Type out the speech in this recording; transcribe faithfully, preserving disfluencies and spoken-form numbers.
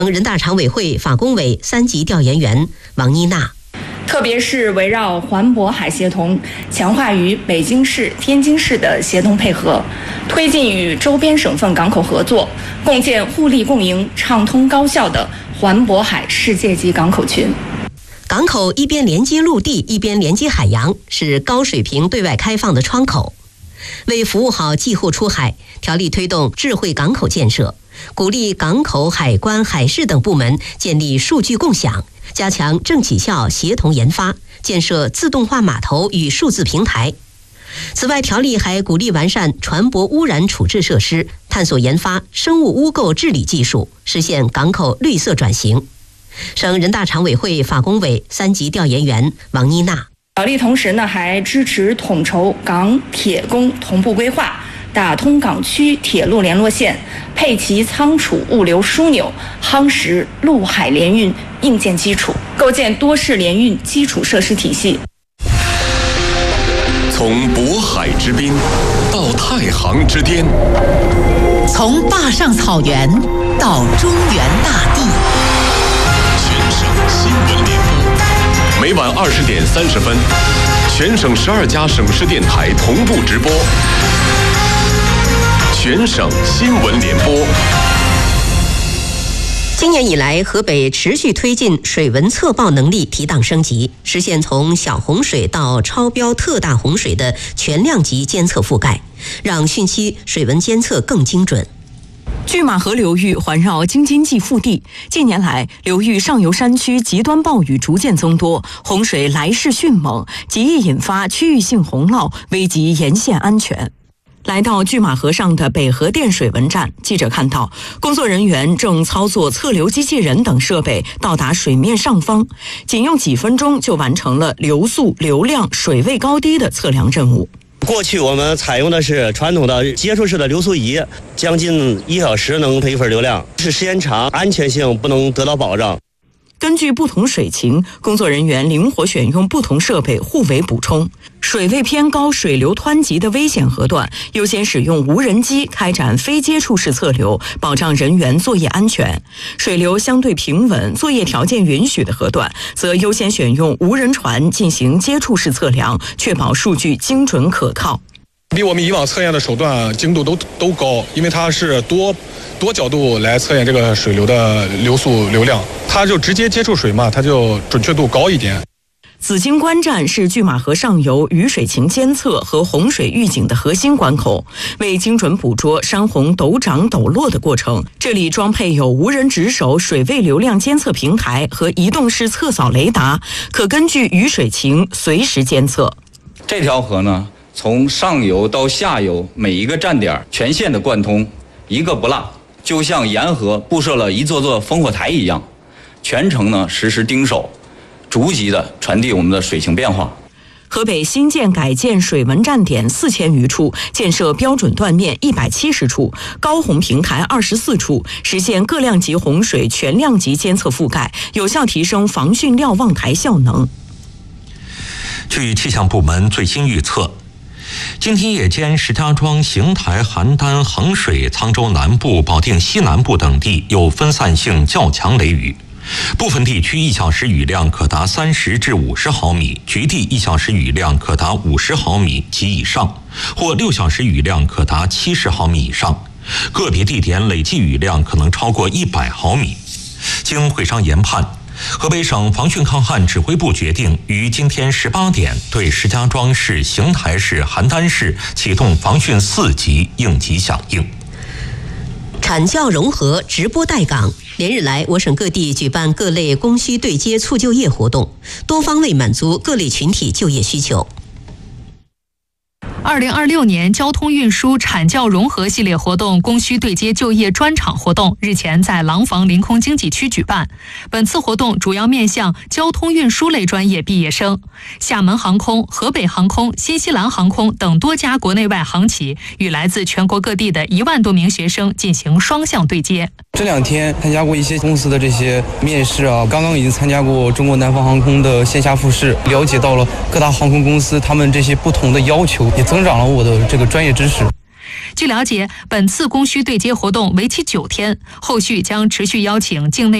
人大常委会法工委三级调研员王妮娜。 特别是围绕环渤海协同，强化与北京市、天津市的协同配合，推进与周边省份港口合作，共建互利共赢、畅通高效的环渤海世界级港口群。 港口一边连接陆地，一边连接海洋，是高水平对外开放的窗口。为服务好寄货出海，条例推动智慧港口建设，鼓励港口、海关、海事等部门建立数据共享，加强政企校协同研发，建设自动化码头与数字平台。此外，条例还鼓励完善船舶污染处置设施，探索研发生物污垢治理技术，实现港口绿色转型。省人大常委会法工委三级调研员王妮娜。 条例同时呢，还支持统筹港铁工同步规划，打通港区铁路联络线，配齐仓储物流枢纽，夯实陆海联运硬件基础，构建多式联运基础设施体系。 从渤海之滨到太行之巅， 从坝上草原到中原大地， 全省新闻联播，每晚二十点三十分，全省十二家省市电台同步直播。全省新闻联播。 今年以来，河北持续推进水文测报能力提档升级，实现从小洪水到超标特大洪水的全量级监测覆盖，让汛期水文监测更精准。 拒马河流域环绕京津冀腹地，近年来流域上游山区极端暴雨逐渐增多，洪水来势迅猛，极易引发区域性洪涝，危及沿线安全。来到拒马河上的北河店水文站，记者看到工作人员正操作测流机器人等设备到达水面上方，仅用几分钟就完成了流速、流量、水位高低的测量任务。 过去我们采用的是传统的接触式的流速仪，将近一小时能配一份流量，是时间长，安全性不能得到保障。 根据不同水情，工作人员灵活选用不同设备互为补充。水位偏高、水流湍急的危险河段，优先使用无人机开展非接触式测流，保障人员作业安全；水流相对平稳、作业条件允许的河段，则优先选用无人船进行接触式测量，确保数据精准可靠。 比我们以往测验的手段精度都都高，因为它是多多角度来测验这个水流的流速、流量，它就直接接触水嘛，它就准确度高一点。 紫金关站是拒马河上游雨水情监测和洪水预警的核心关口，为精准捕捉山洪陡涨陡落的过程，这里装配有无人值守水位流量监测平台和移动式测扫雷达，可根据雨水情随时监测。 这条河呢，从上游到下游每一个站点全线的贯通，一个不落，就像沿河布设了一座座烽火台一样，全程呢实时盯守，逐级的传递我们的水情变化。 河北新建改建水文站点四千余处，建设标准断面一百七十处，高洪平台二十四处，实现各量级洪水全量级监测覆盖，有效提升防汛瞭望台效能。 据气象部门最新预测，今天夜间，石家庄、邢台、邯郸、衡水、沧州南部、保定西南部等地有分散性较强雷雨，部分地区一小时雨量可达三十至五十毫米，局地一小时雨量可达五十毫米及以上，或六小时雨量可达七十毫米以上，个别地点累计雨量可能超过一百毫米。经会商研判，河北省防汛抗旱指挥部决定于今天十八点对石家庄市、邢台市、邯郸市启动防汛四级应急响应。 产教融合直播带岗，连日来，我省各地举办各类供需对接促就业活动，多方位满足各类群体就业需求。 二零二六年交通运输产教融合系列活动供需对接就业专场活动日前在廊坊临空经济区举办。本次活动主要面向交通运输类专业毕业生。厦门航空、河北航空、新西兰航空等多家国内外航企与来自全国各地的一万多名学生进行双向对接。 这两天参加过一些公司的这些面试啊，刚刚已经参加过中国南方航空的线下复试，了解到了各大航空公司他们这些不同的要求，也增长了我的这个专业知识。 据了解，本次供需对接活动为期九天，后续将持续邀请境内